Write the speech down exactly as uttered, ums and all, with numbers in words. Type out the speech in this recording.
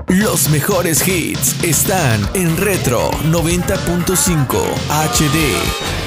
Los mejores hits están en Retro noventa punto cinco H D.